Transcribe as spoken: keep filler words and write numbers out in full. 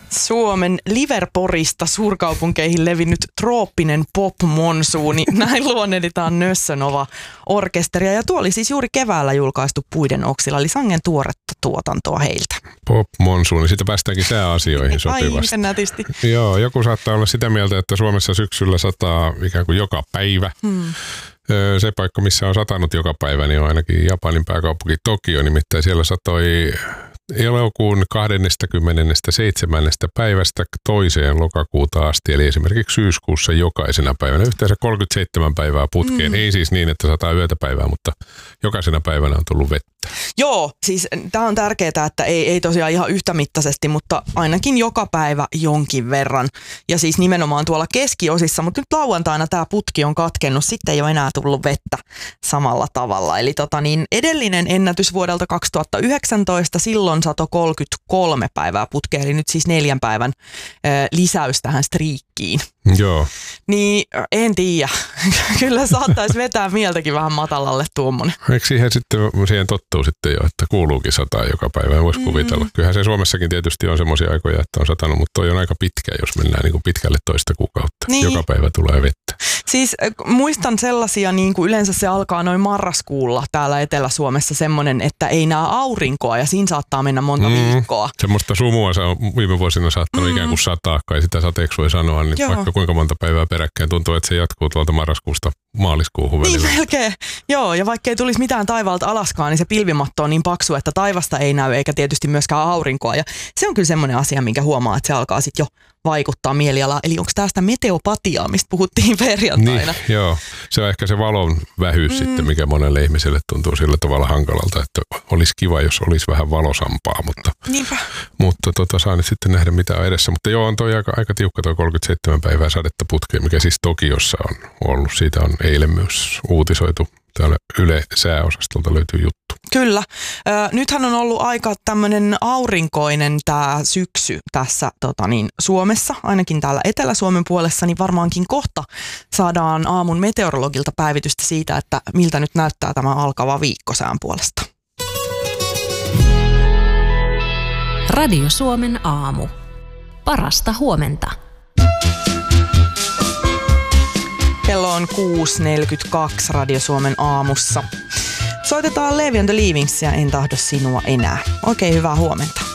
Suomen Liverporista suurkaupunkeihin levinnyt trooppinen pop-monsuuni. Näin luonnehditaan Nössönova-orkesteria. Ja tuo oli siis juuri keväällä julkaistu Puiden oksilla, eli sangen tuoretta tuotantoa heiltä. Pop-monsuuni, siitä päästäänkin sääasioihin sopivasti. Ai, miten nätisti. Joo, joku saattaa olla sitä mieltä, että Suomessa syksyllä sataa ikään kuin joka päivä. Hmm. Se paikka, missä on satanut joka päivä, niin on ainakin Japanin pääkaupunki Tokio, nimittäin siellä satoi elokuun kahdeskymmenesseitsemäs päivästä toiseen lokakuuta asti, eli esimerkiksi syyskuussa jokaisena päivänä. Yhteensä kolmekymmentäseitsemän päivää putkeen, mm. ei siis niin, että sataa yötä päivää, mutta jokaisena päivänä on tullut vettä. Joo, siis tämä on tärkeää, että ei, ei tosiaan ihan yhtämittaisesti, mutta ainakin joka päivä jonkin verran. Ja siis nimenomaan tuolla keskiosissa, mutta nyt lauantaina tämä putki on katkennut, sitten ei ole enää tullut vettä samalla tavalla. Eli tota niin, edellinen ennätys vuodelta kaksituhattayhdeksäntoista, silloin sato kolmekymmentäkolme päivää putkeen, eli nyt siis neljän päivän ö, lisäys tähän striikkiin. Joo. Niin en tiedä. Kyllä saattaisi vetää mieltäkin vähän matalalle tuommoinen. Eikö siihen sitten, siihen tottuu sitten jo, että kuuluukin sataa joka päivä, voisi kuvitella. Mm. Kyllähän se Suomessakin tietysti on semmoisia aikoja, että on satanut, mutta toi on aika pitkä, jos mennään niin kuin pitkälle toista kuukautta. Niin. Joka päivä tulee vettä. Siis muistan sellaisia, niin kuin yleensä se alkaa noin marraskuulla täällä Etelä-Suomessa semmoinen, että ei näe aurinkoa ja siinä saattaa mennä monta mm. viikkoa. Semmoista sumua se on viime vuosina saattanut mm. ikään kuin sataa, kai sitä sateeksi voi sanoa, niin Joo. vaikka kuinka monta päivää peräkkäin tuntuu, että se jatkuu tuolta marraskuusta maaliskuuhun välillä. Niin melkein. Joo, ja vaikka ei tulisi mitään taivaalta alaskaan, niin se pilvimatto on niin paksu, että taivasta ei näy eikä tietysti myöskään aurinkoa. Ja se on kyllä semmoinen asia, minkä huomaa, että se alkaa sitten jo vaikuttaa mielialaan. Eli onko tästä meteopatiaa, mistä puhuttiin perjantaina? Niin, joo. Se on ehkä se valon vähyys mm. sitten, mikä monelle ihmiselle tuntuu sillä tavalla hankalalta, että olisi kiva, jos olisi vähän valosampaa, mutta, mutta tota, saa nyt sitten nähdä, mitä on edessä. Mutta joo, on toi aika, aika tiukka toi kolmekymmentäseitsemän päivää sadetta putkeen, mikä siis Tokiossa on ollut. Siitä on eilen myös uutisoitu. Täällä Yle sääosastolta löytyy juttu. Kyllä. Ö, nythän on ollut aika tämmöinen aurinkoinen tämä syksy tässä tota niin, Suomessa, ainakin täällä Etelä-Suomen puolessa, niin varmaankin kohta saadaan aamun meteorologilta päivitystä siitä, että miltä nyt näyttää tämä alkava viikko sään puolesta. Radio Suomen aamu. Parasta huomenta. Kello on kuusi neljäkymmentäkaksi Radio Suomen aamussa. Soitetaan Levi and the Leavingsia, En tahdo sinua enää. Oikein hyvää huomenta.